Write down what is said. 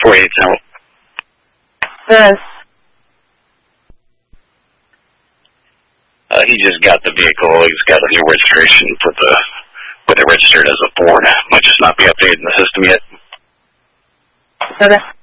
48's out. Yes. He just got the vehicle. He's got a new registration with it registered as a Ford. Might just not be updated in the system yet. Okay.